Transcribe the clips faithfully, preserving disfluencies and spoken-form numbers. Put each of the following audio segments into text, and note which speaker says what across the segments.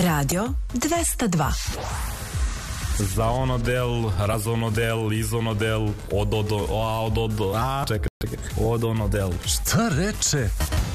Speaker 1: Radio dvesta dva.
Speaker 2: Za onodel, razonodel, izonodel, ododo, a ododo, a čekaj, čekaj, odonodel.
Speaker 3: Šta reče?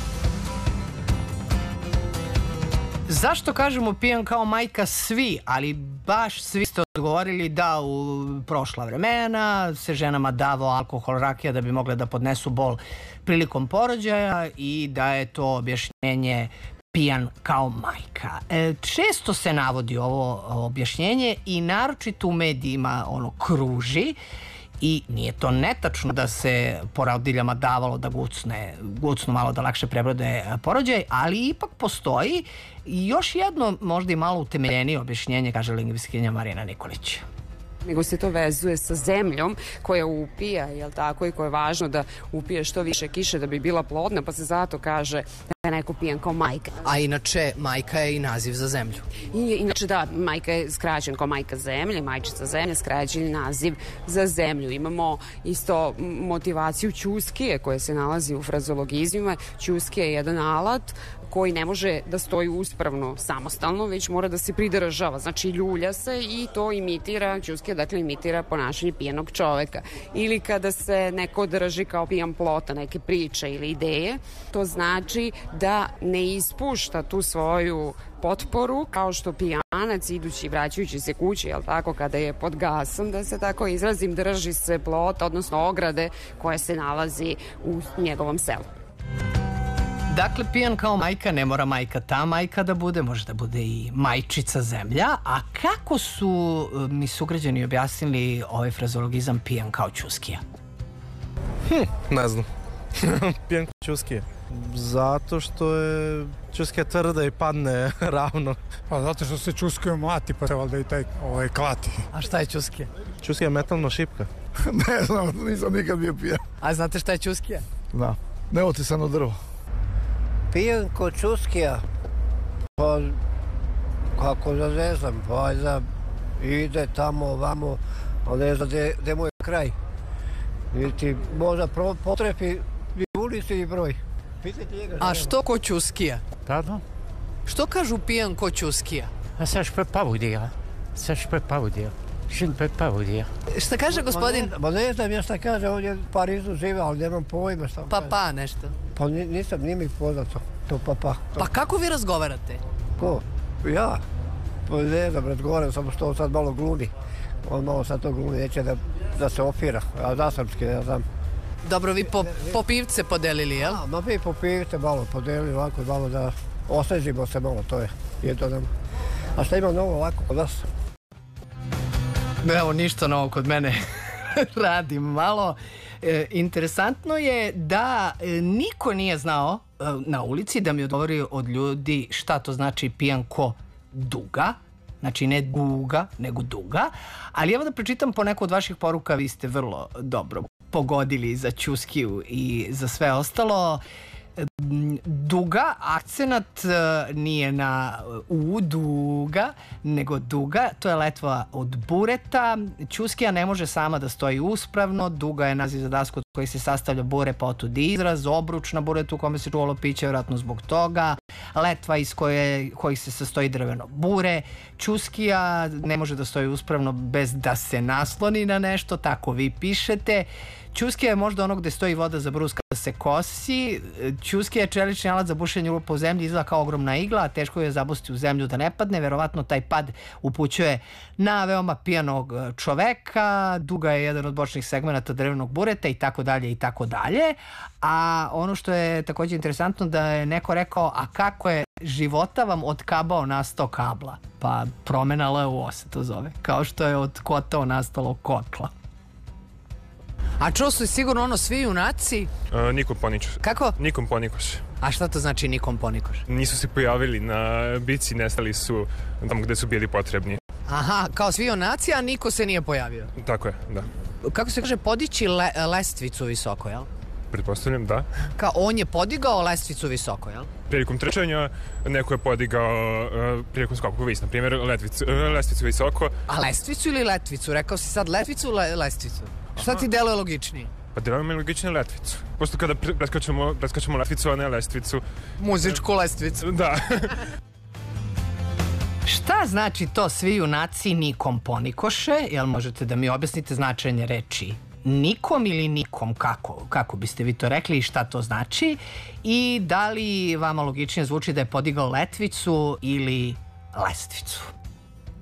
Speaker 4: Zašto kažemo pijan kao majka? Svi, ali baš svi ste odgovorili da u prošla vremena se ženama davao alkohol, rakija da bi mogle da podnesu bol prilikom porođaja i da je to objašnjenje pijan kao majka. E, često se navodi ovo objašnjenje i naročito u medijima ono kruži i nije to netačno da se porodiljama davalo da gucne, gucnu malo da lakše prebrode porođaj, ali ipak postoji i još jedno možda i malo utemeljenije objašnjenje, kaže lingvistkinja Marina Nikolić.
Speaker 5: Nego se to vezuje sa zemljom koja upija, jel tako, i koja je važno da upije što više kiše da bi bila plodna, pa se zato kaže da je neko pijan kao majka.
Speaker 4: A inače, majka je i naziv za zemlju.
Speaker 5: I, inače da, majka je skraćen kao majka zemlje, majčica zemlje, skraćen naziv za zemlju. Imamo isto motivaciju ćuskije koja se nalazi u frazologizmima. Ćuskija je jedan alat koji ne može da stoji uspravno samostalno, već mora da se pridržava. Znači ljulja se i to imitira, ćuskija dakle imitira ponašanje pijanog čoveka. Ili kada se neko drži kao pijan plota neke priče ili ideje, to znači da ne ispušta tu svoju potporu kao što pijanac idući i vraćajući se kući, jel tako, kada je pod gasom, da se tako izrazim, drži se plota, odnosno ograde koja se nalazi u njegovom selu.
Speaker 4: Dakle, pijan kao majka, ne mora majka ta majka da bude, može da bude i majčica zemlja. A kako su mi sugrađani objasnili ovaj frazologizam pijan kao ćuskija?
Speaker 3: Hm, ne znam. Pijan kao ćuskija. Zato što je ćuskija tvrda i padne ravno.
Speaker 6: Pa zato što se ćuskaju mlati, pa treba da i taj ovaj, klati.
Speaker 4: A šta je ćuskija?
Speaker 3: Ćuskija je metalna šipka.
Speaker 6: Ne znam, nisam nikad bio pijan.
Speaker 4: A znate šta je ćuskija?
Speaker 6: Da, neotisano drvo.
Speaker 7: Pijan ko ćuskija, pa kako da ne znam, pa da ide tamo, ovamo, a ne znam gde mu je kraj. I ti možda potrefi i ulici i broj.
Speaker 4: A što ko ćuskija?
Speaker 8: Pardon?
Speaker 4: Što kažu pijan ko ćuskija?
Speaker 8: Ah, ça je peux pas vous dire. Ça je peux pas vous dire. Je ne peux pas vous dire.
Speaker 4: Šta kaže gospodin?
Speaker 7: Ma ne znam ja šta kaže, ovdje u Parizu žive, ali nemam pojma šta.
Speaker 4: Pa pa nešto.
Speaker 7: Pa nisam, nije mi poznato, to pa pa.
Speaker 4: Pa kako vi razgovarate?
Speaker 7: Ko? Ja? Pa ne znam, razgovaram, samo što on sad malo gluni. On malo sad to gluni, neće da, da se opira, a da srpski, ja znam.
Speaker 4: Dobro, vi po, po pivce podelili, jel?
Speaker 7: Da, ma vi po pivce malo podelili, ovako malo da osvežimo se malo, to je jedno nam. A šta ima novo ovako kod vas?
Speaker 4: Evo, ništa novo kod mene. Radim malo. E, interesantno je da e, niko nije znao e, na ulici da mi odgovori od ljudi šta to znači pijan ko duga. Znači ne guga, nego duga. Ali evo da pročitam po neku od vaših poruka, vi ste vrlo dobro pogodili za ćuskiju i za sve ostalo. Duga, akcenat nije na u duga, nego duga, to je letva od bureta. Ćuskija ne može sama da stoji uspravno, duga je naziv za dasku od koji se sastavlja bure, pa otud izraz, obruč na buretu u kome se čuvalo piće, vjerojatno zbog toga, letva iz koje, kojih se sastoji drveno bure. Ćuskija ne može da stoji uspravno bez da se nasloni na nešto, tako vi pišete. Ćuskija je možda ono gde stoji voda za brus kada se kosi. Ćuskija je čelični alat za bušenje rupa u zemlji, izgleda kao ogromna igla, a teško je zabusti u zemlju da ne padne. Verovatno taj pad upućuje na veoma pijanog čoveka. Duga je jedan od bočnih segmenata drvenog bureta i tako dalje i tako dalje. A ono što je takođe interesantno da je neko rekao, a kako je života vam od kabao nastao kabla? Pa promena L U O se to zove, kao što je od kotao nastalo kotla. A čo su sigurno ono svi junaci?
Speaker 9: Uh, nikom ponikoš.
Speaker 4: Kako?
Speaker 9: Nikom ponikoš.
Speaker 4: A šta to znači nikom ponikoš?
Speaker 9: Nisu se pojavili na bici, nestali su tamo gde su bili potrebni.
Speaker 4: Aha, kao svi junaci, a niko se nije pojavio.
Speaker 9: Tako je, da.
Speaker 4: Kako se kaže, podići le, lestvicu visoko, jel?
Speaker 9: Pretpostavljam, da.
Speaker 4: Kao on je podigao lestvicu visoko, jel?
Speaker 9: Prilikom trčanja neko je podigao uh, prilikom skoku vis, na primjer letvicu, uh, lestvicu visoko.
Speaker 4: A lestvicu ili letvicu? Rekao si sad letvicu, le, lestvicu. Šta ti deluje logičnije?
Speaker 9: Pa deluje mi logičnije letvicu. Posto kada preskačemo, preskačemo letvicu, a ne lestvicu.
Speaker 4: Muzičku lestvicu.
Speaker 9: Da.
Speaker 4: Šta znači to svi junaci nikom ponikoše? Jel možete da mi objasnite značenje reči nikom ili nikom? Kako, kako biste vi to rekli i šta to znači? I da li vama logičnije zvuči da je podigao letvicu ili lestvicu?